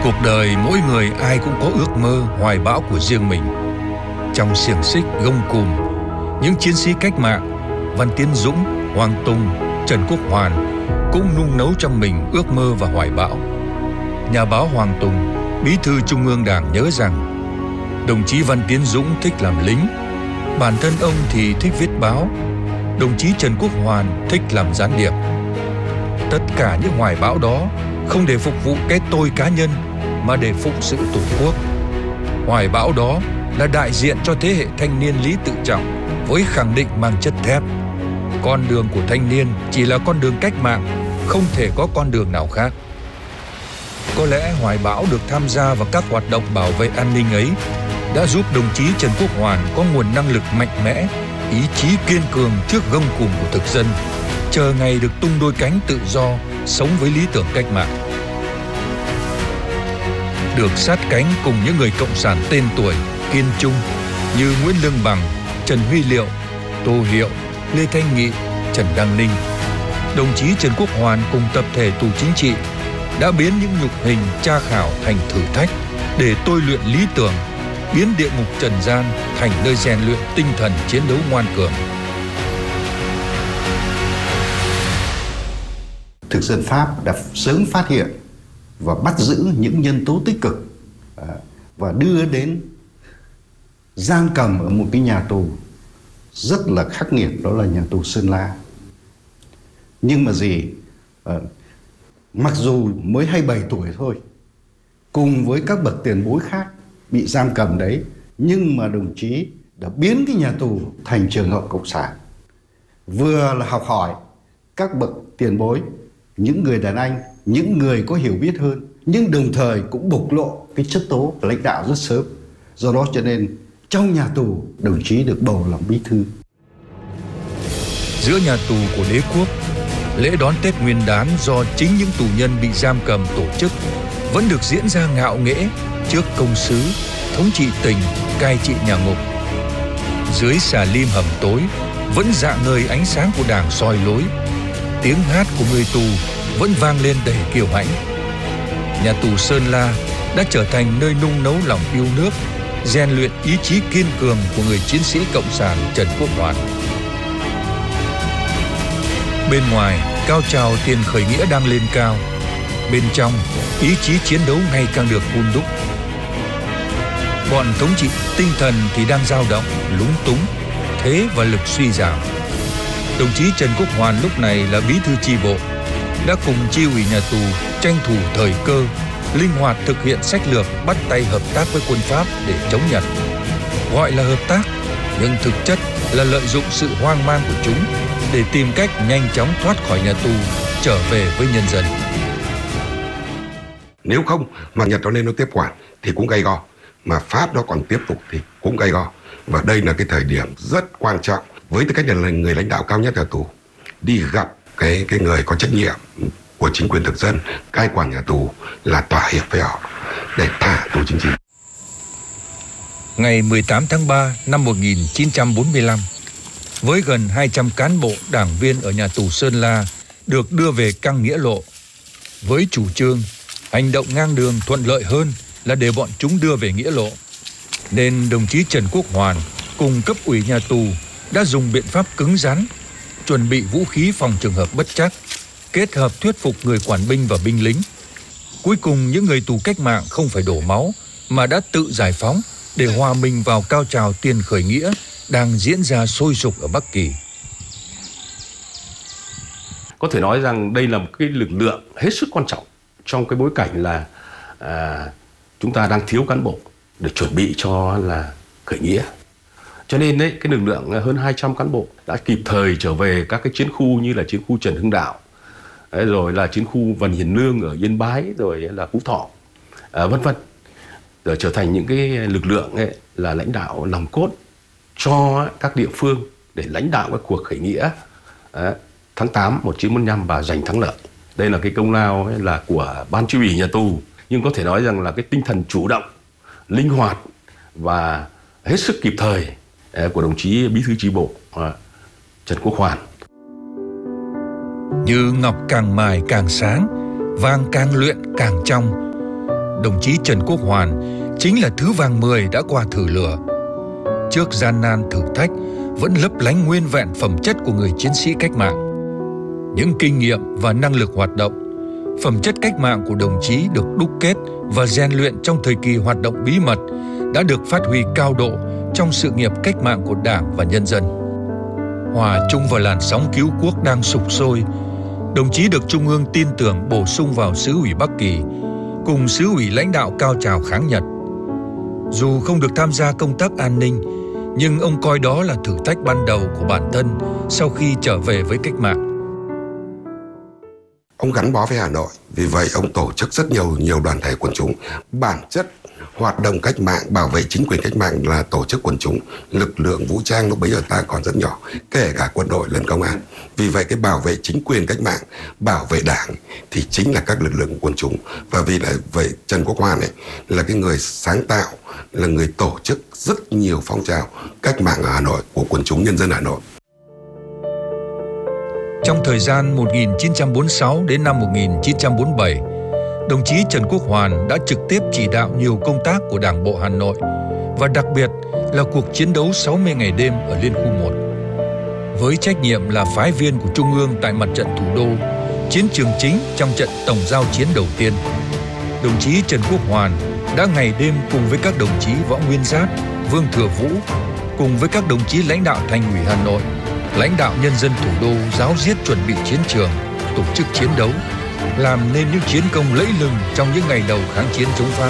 Cuộc đời mỗi người ai cũng có ước mơ, hoài bão của riêng mình. Trong xiềng xích gông cùm, những chiến sĩ cách mạng Văn Tiến Dũng, Hoàng Tùng, Trần Quốc Hoàn cũng nung nấu trong mình ước mơ và hoài bão. Nhà báo Hoàng Tùng, Bí thư Trung ương Đảng nhớ rằng đồng chí Văn Tiến Dũng thích làm lính, bản thân ông thì thích viết báo. Đồng chí Trần Quốc Hoàn thích làm gián điệp. Tất cả những hoài bão đó không để phục vụ cái tôi cá nhân mà để phụng sự Tổ quốc. Hoài bão đó là đại diện cho thế hệ thanh niên lý tự trọng với khẳng định mang chất thép: con đường của thanh niên chỉ là con đường cách mạng, không thể có con đường nào khác. Có lẽ hoài bão được tham gia vào các hoạt động bảo vệ an ninh ấy đã giúp đồng chí Trần Quốc Hoàn có nguồn năng lực mạnh mẽ, ý chí kiên cường trước gông cùm của thực dân, chờ ngày được tung đôi cánh tự do, sống với lý tưởng cách mạng. Được sát cánh cùng những người cộng sản tên tuổi, kiên trung như Nguyễn Lương Bằng, Trần Huy Liệu, Tô Hiệu, Lê Thanh Nghị, Trần Đăng Ninh, đồng chí Trần Quốc Hoàn cùng tập thể tù chính trị đã biến những nhục hình tra khảo thành thử thách để tôi luyện lý tưởng, biến địa ngục trần gian thành nơi rèn luyện tinh thần chiến đấu ngoan cường. Thực dân Pháp đã sớm phát hiện và bắt giữ những nhân tố tích cực và đưa đến giam cầm ở một cái nhà tù rất là khắc nghiệt, đó là nhà tù Sơn La. Nhưng mà mặc dù mới 27 tuổi thôi, cùng với các bậc tiền bối khác bị giam cầm đấy, nhưng mà đồng chí đã biến cái nhà tù thành trường học cộng sản. Vừa là học hỏi các bậc tiền bối, những người đàn anh, những người có hiểu biết hơn, nhưng đồng thời cũng bộc lộ cái chất tố lãnh đạo rất sớm. Do đó cho nên trong nhà tù, đồng chí được bầu làm bí thư. Giữa nhà tù của đế quốc, lễ đón Tết Nguyên đán do chính những tù nhân bị giam cầm tổ chức vẫn được diễn ra ngạo nghễ trước công sứ, thống trị tỉnh, cai trị nhà ngục. Dưới xà lim hầm tối vẫn rạng ngời ánh sáng của Đảng soi lối, tiếng hát của người tù vẫn vang lên đầy kiêu hãnh. Nhà tù Sơn La đã trở thành nơi nung nấu lòng yêu nước, rèn luyện ý chí kiên cường của người chiến sĩ cộng sản Trần Quốc Hoàn. Bên ngoài, cao trào tiền khởi nghĩa đang lên cao. Bên trong, ý chí chiến đấu ngày càng được hun đúc. Bọn thống trị tinh thần thì đang dao động, lúng túng, thế và lực suy giảm. Đồng chí Trần Quốc Hoàn lúc này là bí thư chi bộ, đã cùng chi ủy nhà tù tranh thủ thời cơ, linh hoạt thực hiện sách lược bắt tay hợp tác với quân Pháp để chống Nhật. Gọi là hợp tác, nhưng thực chất là lợi dụng sự hoang mang của chúng để tìm cách nhanh chóng thoát khỏi nhà tù, trở về với nhân dân. Nếu không mà Nhật nó lên nó tiếp quản thì cũng gay go, mà Pháp nó còn tiếp tục thì cũng gay go. Và đây là cái thời điểm rất quan trọng với tư cách là người lãnh đạo cao nhất nhà tù, đi gặp cái người có trách nhiệm của chính quyền thực dân cai quản nhà tù là thỏa hiệp với họ để thả tù chính trị. Ngày 18 tháng 3 năm 1945, với gần 200 cán bộ đảng viên ở nhà tù Sơn La được đưa về căng Nghĩa Lộ, với chủ trương hành động ngang đường thuận lợi hơn là để bọn chúng đưa về Nghĩa Lộ, nên đồng chí Trần Quốc Hoàn cùng cấp ủy nhà tù đã dùng biện pháp cứng rắn, chuẩn bị vũ khí phòng trường hợp bất trắc, kết hợp thuyết phục người quản binh và binh lính. Cuối cùng những người tù cách mạng không phải đổ máu mà đã tự giải phóng để hòa mình vào cao trào tiền khởi nghĩa đang diễn ra sôi sục ở Bắc Kỳ. Có thể nói rằng đây là một cái lực lượng hết sức quan trọng trong cái bối cảnh là chúng ta đang thiếu cán bộ để chuẩn bị cho là khởi nghĩa. Cho nên đấy, cái lực lượng hơn 200 cán bộ đã kịp thời trở về các cái chiến khu như là chiến khu Trần Hưng Đạo, rồi là chiến khu Vân Hiền Lương ở Yên Bái, rồi là Phú Thọ, vân vân, rồi trở thành những cái lực lượng ấy là lãnh đạo nòng cốt cho các địa phương để lãnh đạo cái cuộc khởi nghĩa tháng 8 1945 và giành thắng lợi. Đây là cái công lao ấy là của ban chi ủy nhà tù, nhưng có thể nói rằng là cái tinh thần chủ động, linh hoạt và hết sức kịp thời của đồng chí bí thư chi bộ Trần Quốc Hoàn. Như ngọc càng mài càng sáng, vàng càng luyện càng trong. đồng chí Trần Quốc Hoàn chính là thứ vàng 10 đã qua thử lửa. Trước gian nan thử thách, vẫn lấp lánh nguyên vẹn phẩm chất của người chiến sĩ cách mạng. Những kinh nghiệm và năng lực hoạt động, phẩm chất cách mạng của đồng chí được đúc kết và rèn luyện trong thời kỳ hoạt động bí mật đã được phát huy cao độ trong sự nghiệp cách mạng của Đảng và nhân dân. Hòa chung vào làn sóng cứu quốc đang sục sôi, đồng chí được Trung ương tin tưởng bổ sung vào Xứ ủy Bắc Kỳ cùng Xứ ủy lãnh đạo cao trào kháng Nhật. Dù không được tham gia công tác an ninh, nhưng ông coi đó là thử thách ban đầu của bản thân sau khi trở về với cách mạng. Ông gắn bó với Hà Nội, vì vậy ông tổ chức rất nhiều đoàn thể quần chúng. Bản chất hoạt động cách mạng, bảo vệ chính quyền cách mạng là tổ chức quần chúng, lực lượng vũ trang lúc bấy giờ ta còn rất nhỏ, kể cả quân đội lẫn công an. Vì vậy cái bảo vệ chính quyền cách mạng, bảo vệ Đảng thì chính là các lực lượng quần chúng. Và vì là vậy Trần Quốc Hoàn ấy là cái người sáng tạo, là người tổ chức rất nhiều phong trào cách mạng ở Hà Nội của quần chúng nhân dân Hà Nội. Trong thời gian 1946 đến năm 1947, đồng chí Trần Quốc Hoàn đã trực tiếp chỉ đạo nhiều công tác của Đảng bộ Hà Nội và đặc biệt là cuộc chiến đấu 60 ngày đêm ở Liên khu 1. Với trách nhiệm là phái viên của Trung ương tại mặt trận thủ đô, chiến trường chính trong trận tổng giao chiến đầu tiên, đồng chí Trần Quốc Hoàn đã ngày đêm cùng với các đồng chí Võ Nguyên Giáp, Vương Thừa Vũ, cùng với các đồng chí lãnh đạo Thành ủy Hà Nội, lãnh đạo nhân dân thủ đô ráo riết chuẩn bị chiến trường, tổ chức chiến đấu, làm nên những chiến công lẫy lừng trong những ngày đầu kháng chiến chống Pháp.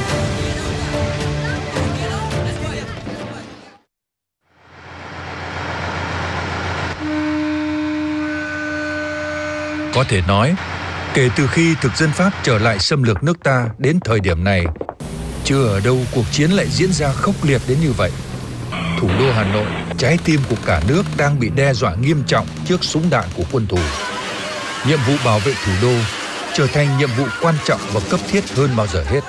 Có thể nói, kể từ khi thực dân Pháp trở lại xâm lược nước ta đến thời điểm này, chưa ở đâu cuộc chiến lại diễn ra khốc liệt đến như vậy. Thủ đô Hà Nội, trái tim của cả nước đang bị đe dọa nghiêm trọng trước súng đạn của quân thù. Nhiệm vụ bảo vệ thủ đô trở thành nhiệm vụ quan trọng và cấp thiết hơn bao giờ hết.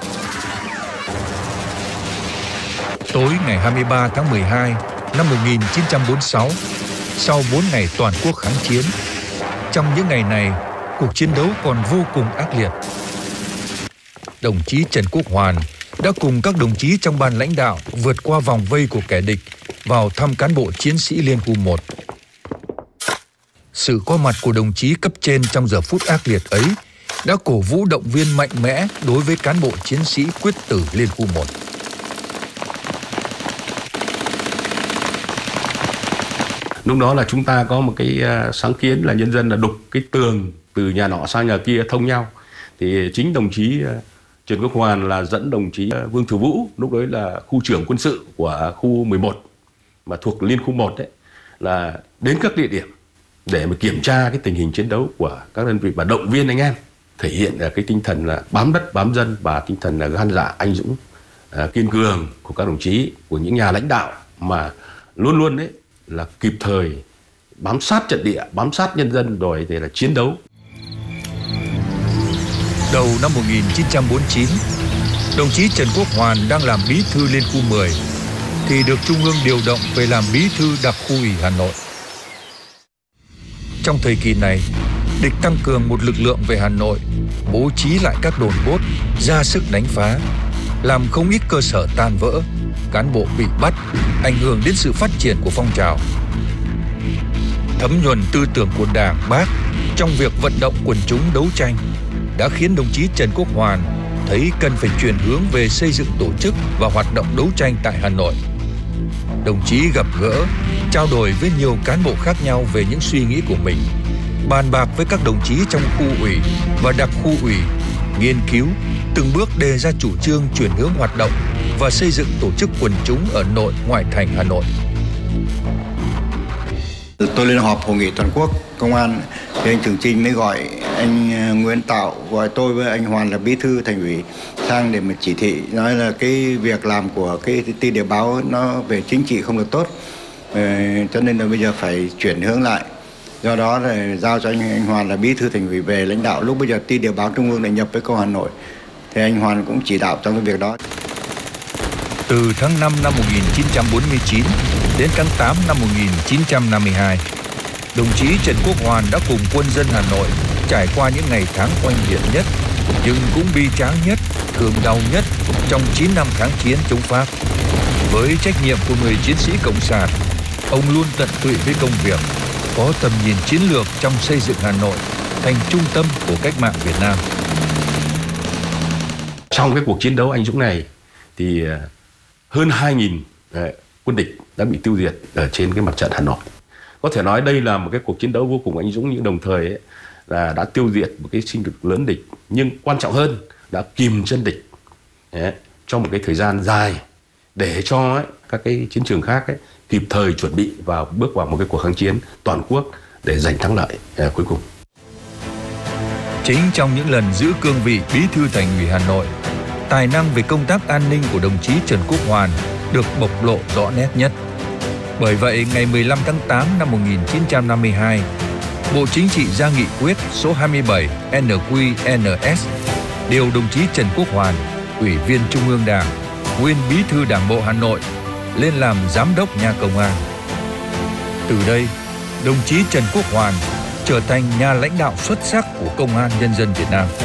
Tối ngày 23 tháng 12 năm 1946, sau 4 ngày toàn quốc kháng chiến, trong những ngày này, cuộc chiến đấu còn vô cùng ác liệt. Đồng chí Trần Quốc Hoàn đã cùng các đồng chí trong ban lãnh đạo vượt qua vòng vây của kẻ địch vào thăm cán bộ chiến sĩ Liên khu 1. Sự có mặt của đồng chí cấp trên trong giờ phút ác liệt ấy đã cổ vũ động viên mạnh mẽ đối với cán bộ chiến sĩ quyết tử Liên khu 1. Lúc đó là chúng ta có một cái sáng kiến là nhân dân là đục cái tường từ nhà nọ sang nhà kia thông nhau. Thì chính đồng chí Trần Quốc Hoàn là dẫn đồng chí Vương Thừa Vũ, lúc đấy là khu trưởng quân sự của khu 11 mà thuộc Liên khu 1 đấy, là đến các địa điểm để mà kiểm tra cái tình hình chiến đấu của các đơn vị và động viên anh em, thể hiện cái tinh thần là bám đất bám dân và tinh thần là gan dạ anh dũng, kiên cường của các đồng chí, của những nhà lãnh đạo mà luôn luôn đấy là kịp thời bám sát trận địa, bám sát nhân dân rồi thì là chiến đấu. Đầu năm 1949, đồng chí Trần Quốc Hoàn đang làm bí thư Liên khu 10 thì được Trung ương điều động về làm bí thư đặc khu ủy Hà Nội. Trong thời kỳ này, địch tăng cường một lực lượng về Hà Nội, bố trí lại các đồn bốt, ra sức đánh phá, làm không ít cơ sở tan vỡ, cán bộ bị bắt, ảnh hưởng đến sự phát triển của phong trào. Thấm nhuần tư tưởng của Đảng, Bác trong việc vận động quần chúng đấu tranh đã khiến đồng chí Trần Quốc Hoàn thấy cần phải chuyển hướng về xây dựng tổ chức và hoạt động đấu tranh tại Hà Nội. Đồng chí gặp gỡ, trao đổi với nhiều cán bộ khác nhau về những suy nghĩ của mình, bàn bạc với các đồng chí trong khu ủy và đặc khu ủy, nghiên cứu, từng bước đề ra chủ trương chuyển hướng hoạt động và xây dựng tổ chức quần chúng ở nội ngoại thành Hà Nội. Tôi lên họp hội nghị toàn quốc công an thì anh Trường Trinh mới gọi anh Nguyễn Tạo, gọi tôi với anh Hoàn là bí thư thành ủy sang để mà chỉ thị, nói là cái việc làm của cái tin địa báo nó về chính trị không được tốt, cho nên là bây giờ phải chuyển hướng lại. Do đó là giao cho anh Hoàn là bí thư thành ủy về lãnh đạo. Lúc bây giờ tin địa báo Trung ương lại nhập với công Hà Nội thì anh Hoàn cũng chỉ đạo trong cái việc đó. Từ tháng 5 năm 1949 đến tháng 8 năm 1952, đồng chí Trần Quốc Hoàn đã cùng quân dân Hà Nội trải qua những ngày tháng oanh liệt nhất nhưng cũng bi tráng nhất, thương đau nhất trong 9 năm kháng chiến chống Pháp. Với trách nhiệm của người chiến sĩ cộng sản, ông luôn tận tụy với công việc, có tầm nhìn chiến lược trong xây dựng Hà Nội thành trung tâm của cách mạng Việt Nam. Trong cái cuộc chiến đấu anh dũng này thì hơn 2.000 quân địch đã bị tiêu diệt ở trên cái mặt trận Hà Nội. Có thể nói đây là một cái cuộc chiến đấu vô cùng anh dũng, nhưng đồng thời là đã tiêu diệt một cái sinh lực lớn địch, nhưng quan trọng hơn đã kìm chân địch trong một cái thời gian dài để cho các cái chiến trường khác kịp thời chuẩn bị và bước vào một cái cuộc kháng chiến toàn quốc để giành thắng lợi cuối cùng. Chính trong những lần giữ cương vị Bí thư Thành ủy Hà Nội, tài năng về công tác an ninh của đồng chí Trần Quốc Hoàn được bộc lộ rõ nét nhất. Bởi vậy, ngày 15 tháng 8 năm 1952, Bộ Chính trị ra nghị quyết số 27 NQ-NS điều đồng chí Trần Quốc Hoàn, Ủy viên Trung ương Đảng, nguyên Bí thư Đảng bộ Hà Nội lên làm Giám đốc nhà Công an. Từ đây, đồng chí Trần Quốc Hoàn trở thành nhà lãnh đạo xuất sắc của Công an Nhân dân Việt Nam.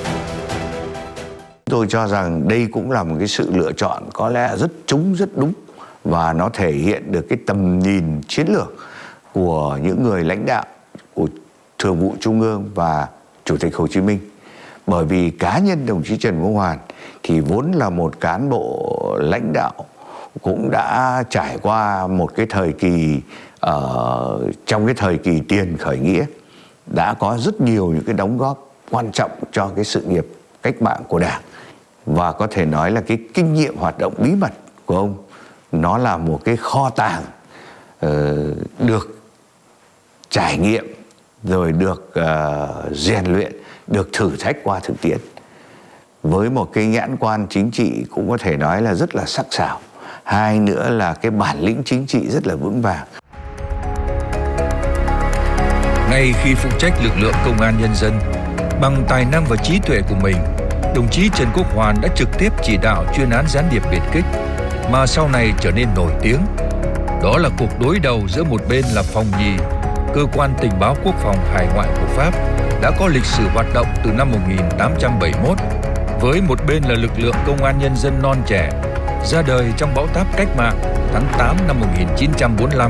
Tôi cho rằng đây cũng là một cái sự lựa chọn có lẽ rất trúng, rất đúng, và nó thể hiện được cái tầm nhìn chiến lược của những người lãnh đạo của Thường vụ Trung ương và Chủ tịch Hồ Chí Minh. Bởi vì cá nhân đồng chí Trần Quốc Hoàn thì vốn là một cán bộ lãnh đạo cũng đã trải qua một cái thời kỳ trong cái thời kỳ tiền khởi nghĩa, đã có rất nhiều những cái đóng góp quan trọng cho cái sự nghiệp cách mạng của Đảng. Và có thể nói là cái kinh nghiệm hoạt động bí mật của ông nó là một cái kho tàng được trải nghiệm, rồi được rèn luyện, được thử thách qua thực tiễn, với một cái nhãn quan chính trị cũng có thể nói là rất là sắc sảo. Hai nữa là cái bản lĩnh chính trị rất là vững vàng. Ngay khi phụ trách lực lượng Công an Nhân dân, bằng tài năng và trí tuệ của mình, đồng chí Trần Quốc Hoàn đã trực tiếp chỉ đạo chuyên án gián điệp biệt kích mà sau này trở nên nổi tiếng. Đó là cuộc đối đầu giữa một bên là Phòng Nhì, cơ quan tình báo quốc phòng hải ngoại của Pháp, đã có lịch sử hoạt động từ năm 1871, với một bên là lực lượng Công an Nhân dân non trẻ, ra đời trong bão táp cách mạng tháng 8 năm 1945.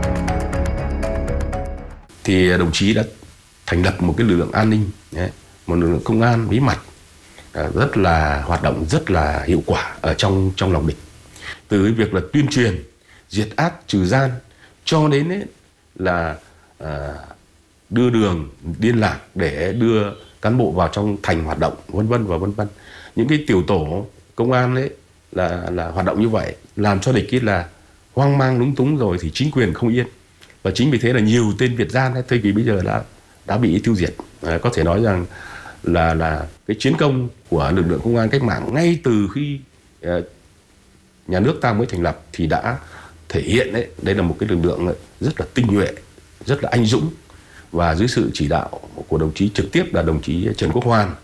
Thì đồng chí đã thành lập một cái lực lượng an ninh, một lực lượng công an bí mật rất là hoạt động rất là hiệu quả ở trong lòng địch. Từ cái việc là tuyên truyền, diệt ác trừ gian, cho đến là đưa đường liên lạc để đưa cán bộ vào trong thành hoạt động, vân vân và vân vân. Những cái tiểu tổ công an ấy là hoạt động như vậy, làm cho địch là hoang mang lúng túng, rồi thì chính quyền không yên. Và chính vì thế là nhiều tên Việt gian thời kỳ bây giờ đã bị tiêu diệt. Có thể nói rằng là cái chiến công của lực lượng công an cách mạng ngay từ khi nhà nước ta mới thành lập thì đã thể hiện đây là một cái lực lượng rất là tinh nhuệ, rất là anh dũng, và dưới sự chỉ đạo của đồng chí trực tiếp là đồng chí Trần Quốc Hoàn.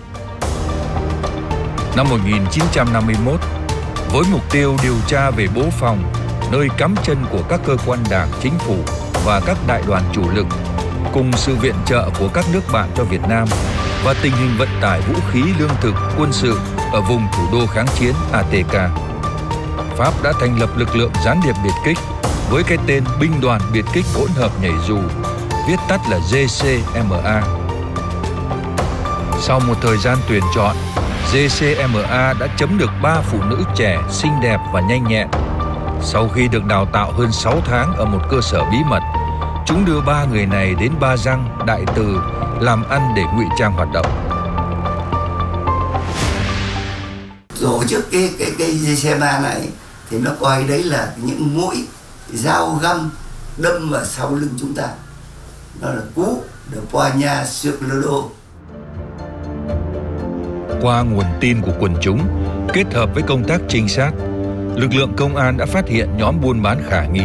Năm 1951, với mục tiêu điều tra về bố phòng, nơi cắm chân của các cơ quan đảng, chính phủ và các đại đoàn chủ lực, cùng sự viện trợ của các nước bạn cho Việt Nam và tình hình vận tải vũ khí, lương thực, quân sự ở vùng thủ đô kháng chiến ATK, Pháp đã thành lập lực lượng gián điệp biệt kích với cái tên Binh đoàn biệt kích hỗn hợp nhảy dù, viết tắt là GCMA. Sau một thời gian tuyển chọn, GCMA đã chấm được 3 phụ nữ trẻ, xinh đẹp và nhanh nhẹn. Sau khi được đào tạo hơn 6 tháng ở một cơ sở bí mật, chúng đưa 3 người này đến Ba Giang, Đại Từ làm ăn để ngụy trang hoạt động. Tổ chức cái GCMA này thì nó coi đấy là những mũi dao găm đâm vào sau lưng chúng ta. Nó là cú de poignard sur le dos. Qua nguồn tin của quần chúng, kết hợp với công tác trinh sát, lực lượng công an đã phát hiện nhóm buôn bán khả nghi.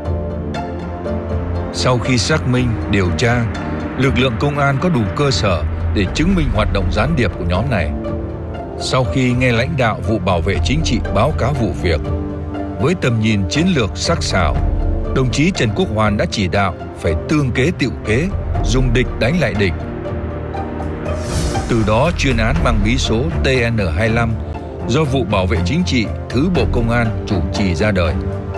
Sau khi xác minh, điều tra, lực lượng công an có đủ cơ sở để chứng minh hoạt động gián điệp của nhóm này. Sau khi nghe lãnh đạo vụ bảo vệ chính trị báo cáo vụ việc, với tầm nhìn chiến lược sắc sảo, đồng chí Trần Quốc Hoàn đã chỉ đạo phải tương kế tựu kế, dùng địch đánh lại địch. Từ đó chuyên án mang bí số TN25 do Vụ Bảo vệ Chính trị Thứ Bộ Công an chủ trì ra đời.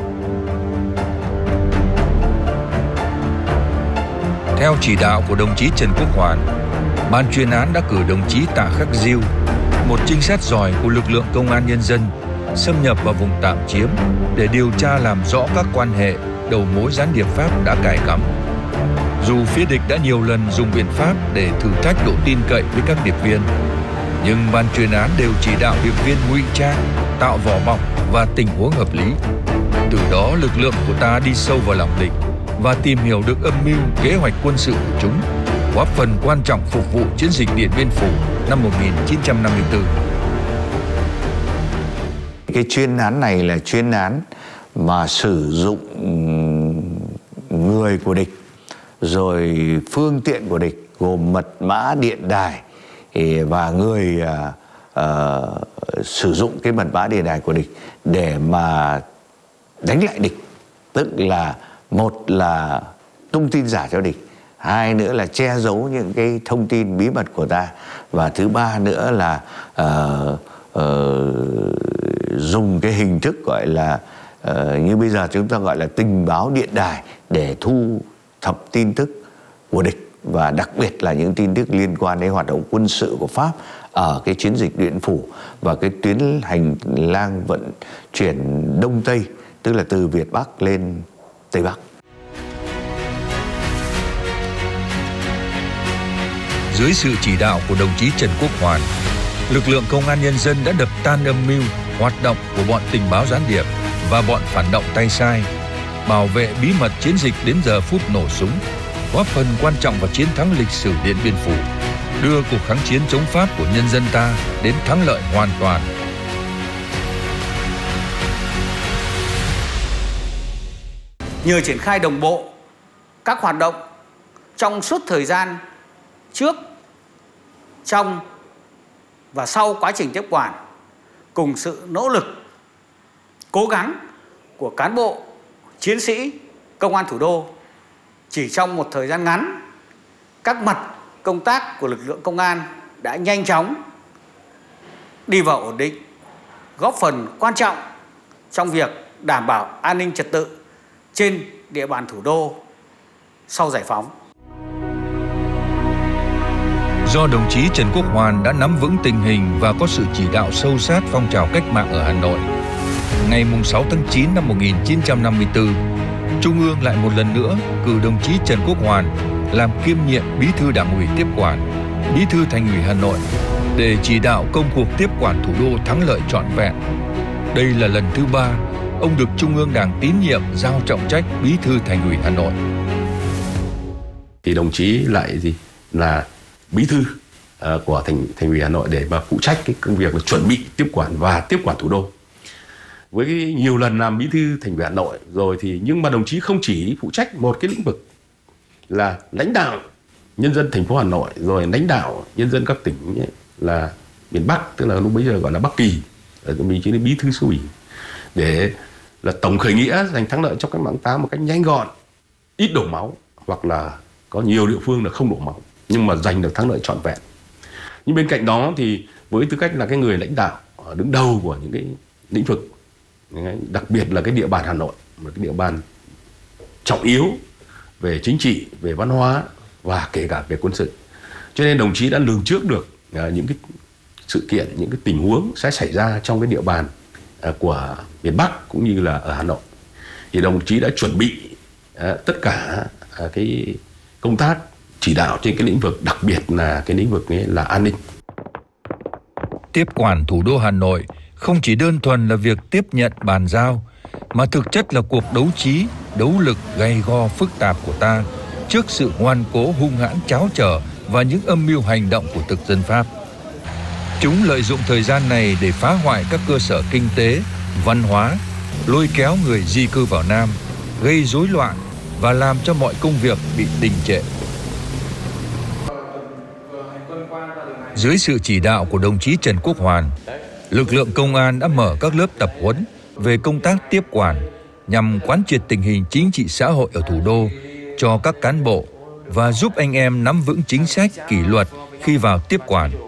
Theo chỉ đạo của đồng chí Trần Quốc Hoàn, ban chuyên án đã cử đồng chí Tạ Khắc Diêu, một trinh sát giỏi của lực lượng công an nhân dân, xâm nhập vào vùng tạm chiếm để điều tra làm rõ các quan hệ đầu mối gián điệp Pháp đã cài cắm. Dù phía địch đã nhiều lần dùng biện pháp để thử thách độ tin cậy với các điệp viên, nhưng ban chuyên án đều chỉ đạo điệp viên ngụy trang, tạo vỏ bọc và tình huống hợp lý. Từ đó lực lượng của ta đi sâu vào lòng địch và tìm hiểu được âm mưu kế hoạch quân sự của chúng, góp phần quan trọng phục vụ chiến dịch Điện Biên Phủ năm 1954. Cái chuyên án này là chuyên án mà sử dụng người của địch, rồi phương tiện của địch gồm mật mã điện đài và người sử dụng cái mật mã điện đài của địch để mà đánh lại địch. Tức là một là tung tin giả cho địch, hai nữa là che giấu những cái thông tin bí mật của ta, và thứ ba nữa là dùng cái hình thức gọi là như bây giờ chúng ta gọi là tình báo điện đài để thu thập tin tức của địch, và đặc biệt là những tin tức liên quan đến hoạt động quân sự của Pháp ở cái chiến dịch Điện Biên Phủ và cái tuyến hành lang vận chuyển Đông Tây, tức là từ Việt Bắc lên Tây Bắc. Dưới sự chỉ đạo của đồng chí Trần Quốc Hoàn, lực lượng công an nhân dân đã đập tan âm mưu, hoạt động của bọn tình báo gián điệp và bọn phản động tay sai, bảo vệ bí mật chiến dịch đến giờ phút nổ súng, góp phần quan trọng vào chiến thắng lịch sử Điện Biên Phủ, đưa cuộc kháng chiến chống Pháp của nhân dân ta đến thắng lợi hoàn toàn. Nhờ triển khai đồng bộ các hoạt động trong suốt thời gian trước, trong và sau quá trình tiếp quản, cùng sự nỗ lực, cố gắng của cán bộ, chiến sĩ công an thủ đô, chỉ trong một thời gian ngắn, các mặt công tác của lực lượng công an đã nhanh chóng đi vào ổn định, góp phần quan trọng trong việc đảm bảo an ninh trật tự trên địa bàn thủ đô sau giải phóng. Do đồng chí Trần Quốc Hoàn đã nắm vững tình hình và có sự chỉ đạo sâu sát phong trào cách mạng ở Hà Nội, ngày 6 tháng 9 năm 1954, Trung ương lại một lần nữa cử đồng chí Trần Quốc Hoàn làm kiêm nhiệm Bí thư Đảng ủy tiếp quản, Bí thư Thành ủy Hà Nội để chỉ đạo công cuộc tiếp quản thủ đô thắng lợi trọn vẹn. Đây là lần thứ 3 ông được Trung ương Đảng tín nhiệm giao trọng trách Bí thư Thành ủy Hà Nội. Thì đồng chí lại là bí thư của Thành ủy Hà Nội để mà phụ trách cái công việc là chuẩn bị tiếp quản và tiếp quản thủ đô. Với nhiều lần làm bí thư Thành ủy Hà Nội rồi thì nhưng mà đồng chí không chỉ phụ trách một cái lĩnh vực là lãnh đạo nhân dân thành phố Hà Nội, rồi lãnh đạo nhân dân các tỉnh ấy, là miền Bắc, tức là lúc bấy giờ gọi là Bắc Kỳ, mình chỉ là bí thư xứ ủy, để là tổng khởi nghĩa giành thắng lợi trong cách mạng 8 một cách nhanh gọn, ít đổ máu, hoặc là có nhiều địa phương là không đổ máu nhưng mà giành được thắng lợi trọn vẹn. Nhưng bên cạnh đó thì với tư cách là cái người lãnh đạo đứng đầu của những cái lĩnh vực, đặc biệt là cái địa bàn Hà Nội, một cái địa bàn trọng yếu về chính trị, về văn hóa và kể cả về quân sự, cho nên đồng chí đã lường trước được những cái sự kiện, những cái tình huống sẽ xảy ra trong cái địa bàn của miền Bắc cũng như là ở Hà Nội. Thì đồng chí đã chuẩn bị tất cả cái công tác chỉ đạo trên cái lĩnh vực, đặc biệt là cái lĩnh vực ấy là an ninh. Tiếp quản thủ đô Hà Nội không chỉ đơn thuần là việc tiếp nhận bàn giao, mà thực chất là cuộc đấu trí, đấu lực gay go phức tạp của ta trước sự ngoan cố hung hãn tráo trở và những âm mưu hành động của thực dân Pháp. Chúng lợi dụng thời gian này để phá hoại các cơ sở kinh tế, văn hóa, lôi kéo người di cư vào Nam, gây rối loạn và làm cho mọi công việc bị đình trệ. Dưới sự chỉ đạo của đồng chí Trần Quốc Hoàn, lực lượng công an đã mở các lớp tập huấn về công tác tiếp quản nhằm quán triệt tình hình chính trị xã hội ở thủ đô cho các cán bộ và giúp anh em nắm vững chính sách kỷ luật khi vào tiếp quản.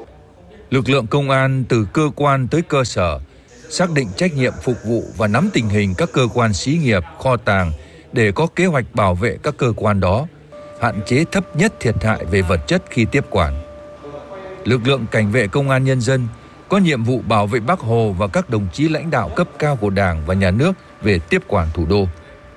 Lực lượng công an từ cơ quan tới cơ sở xác định trách nhiệm phục vụ và nắm tình hình các cơ quan xí nghiệp, kho tàng để có kế hoạch bảo vệ các cơ quan đó, hạn chế thấp nhất thiệt hại về vật chất khi tiếp quản. Lực lượng cảnh vệ công an nhân dân có nhiệm vụ bảo vệ Bác Hồ và các đồng chí lãnh đạo cấp cao của Đảng và Nhà nước về tiếp quản thủ đô.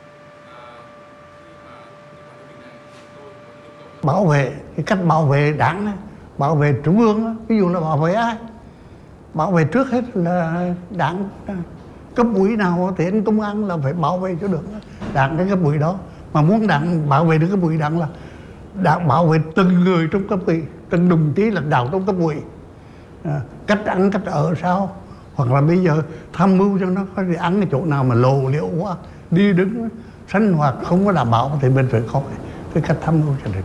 Bảo vệ, cái cách bảo vệ Đảng, bảo vệ Trung ương, ví dụ là bảo vệ ai? Bảo vệ trước hết là Đảng, cấp ủy nào thì anh công an là phải bảo vệ cho được Đảng cái cấp ủy đó. Mà muốn Đảng bảo vệ được cấp ủy Đảng là Đảng bảo vệ từng người trong cấp ủy, từng đồng chí lãnh đạo trong cấp ủy, cách ăn cách ở sao, hoặc là bây giờ tham mưu cho nó có đi ăn cái chỗ nào mà lộ liễu quá, đi đứng sinh hoạt không có đảm bảo thì mình phải có cái cách tham mưu cho được.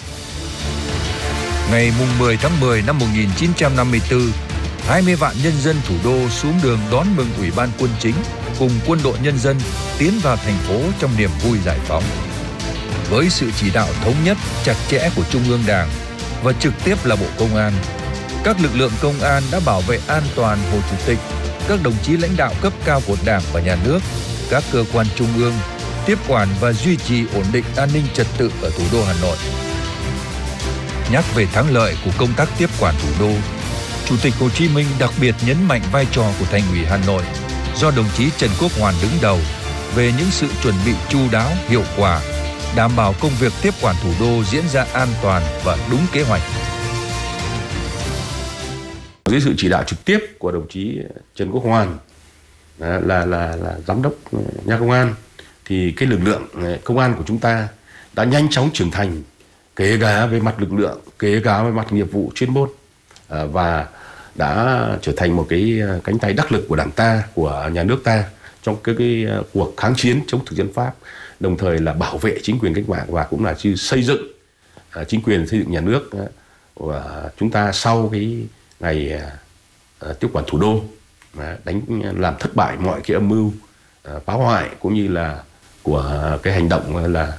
Ngày 10 tháng 10 năm 1954, 20 vạn nhân dân thủ đô xuống đường đón mừng Ủy ban Quân chính cùng quân đội nhân dân tiến vào thành phố trong niềm vui giải phóng. Với sự chỉ đạo thống nhất, chặt chẽ của Trung ương Đảng và trực tiếp là Bộ Công an, các lực lượng công an đã bảo vệ an toàn Hồ Chủ tịch, các đồng chí lãnh đạo cấp cao của Đảng và Nhà nước, các cơ quan trung ương, tiếp quản và duy trì ổn định an ninh trật tự ở thủ đô Hà Nội. Nhắc về thắng lợi của công tác tiếp quản thủ đô, Chủ tịch Hồ Chí Minh đặc biệt nhấn mạnh vai trò của Thành ủy Hà Nội do đồng chí Trần Quốc Hoàn đứng đầu về những sự chuẩn bị chu đáo, hiệu quả, đảm bảo công việc tiếp quản thủ đô diễn ra an toàn và đúng kế hoạch. Dưới sự chỉ đạo trực tiếp của đồng chí Trần Quốc Hoàn là giám đốc nhà công an, thì cái lực lượng công an của chúng ta đã nhanh chóng trưởng thành, kể cả về mặt lực lượng, kể cả về mặt nghiệp vụ chuyên môn, và đã trở thành một cái cánh tay đắc lực của Đảng ta, của nhà nước ta trong cái cuộc kháng chiến chống thực dân Pháp, đồng thời là bảo vệ chính quyền cách mạng và cũng là xây dựng chính quyền, xây dựng nhà nước của chúng ta sau cái ngày tiếp quản thủ đô, làm thất bại mọi cái âm mưu phá hoại cũng như là của cái hành động là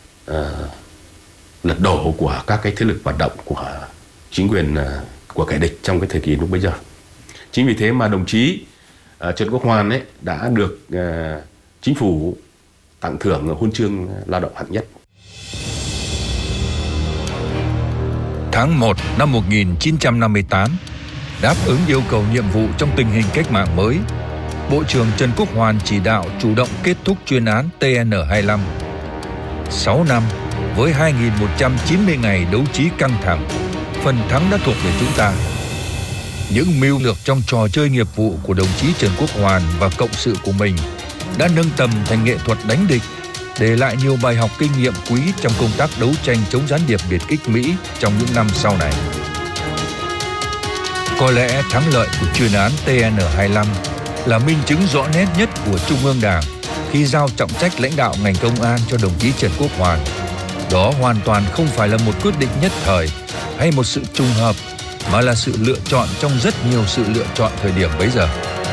lật đổ của các cái thế lực hoạt động của chính quyền của kẻ địch trong cái thời kỳ lúc bấy giờ. Chính vì thế mà đồng chí Trần Quốc Hoàn đã được chính phủ tặng thưởng huân chương lao động hạng nhất. Tháng 1 năm 1958, đáp ứng yêu cầu nhiệm vụ trong tình hình cách mạng mới, Bộ trưởng Trần Quốc Hoàn chỉ đạo chủ động kết thúc chuyên án TN25. 6 năm với 2.190 ngày đấu trí căng thẳng, phần thắng đã thuộc về chúng ta. Những mưu lược trong trò chơi nghiệp vụ của đồng chí Trần Quốc Hoàn và cộng sự của mình đã nâng tầm thành nghệ thuật đánh địch, để lại nhiều bài học kinh nghiệm quý trong công tác đấu tranh chống gián điệp biệt kích Mỹ trong những năm sau này. Có lẽ thắng lợi của chuyên án TN25 là minh chứng rõ nét nhất của Trung ương Đảng khi giao trọng trách lãnh đạo ngành công an cho đồng chí Trần Quốc Hoàn. Đó hoàn toàn không phải là một quyết định nhất thời hay một sự trùng hợp, mà là sự lựa chọn trong rất nhiều sự lựa chọn thời điểm bấy giờ.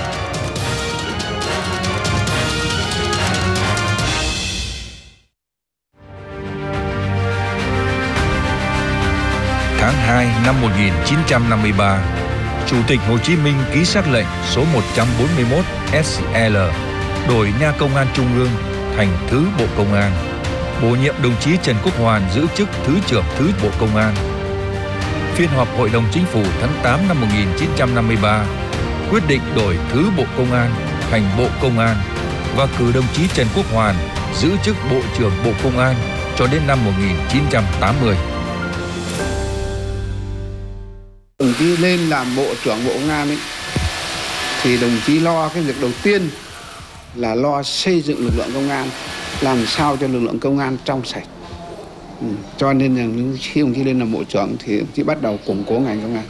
Tháng 2 năm 1953, Chủ tịch Hồ Chí Minh ký sắc lệnh số 141 SL đổi Nha Công an Trung ương thành Thứ Bộ Công an, bổ nhiệm đồng chí Trần Quốc Hoàn giữ chức Thứ trưởng Thứ Bộ Công an. Phiên họp Hội đồng Chính phủ tháng 8 năm 1953 quyết định đổi Thứ Bộ Công an thành Bộ Công an và cử đồng chí Trần Quốc Hoàn giữ chức Bộ trưởng Bộ Công an cho đến năm 1980. Đồng chí lên làm Bộ trưởng Bộ Công an ấy, thì đồng chí lo cái việc đầu tiên là lo xây dựng lực lượng công an, làm sao cho lực lượng công an trong sạch. Cho nên là khi đồng chí lên làm Bộ trưởng thì đồng chí bắt đầu củng cố ngành công an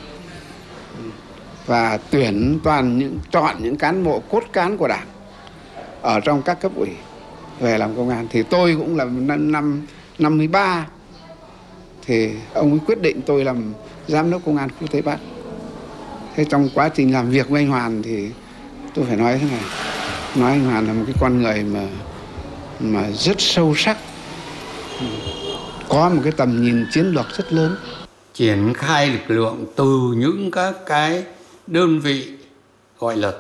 và chọn những cán bộ cốt cán của Đảng ở trong các cấp ủy về làm công an. Thì tôi cũng là năm 53 thì ông ấy quyết định tôi làm giám đốc công an khu Tây Bắc. Thế trong quá trình làm việc với anh Hoàn thì tôi phải nói thế này, nói anh Hoàn là một cái con người mà rất sâu sắc, có một cái tầm nhìn chiến lược rất lớn. triển khai lực lượng từ những các cái đơn vị gọi là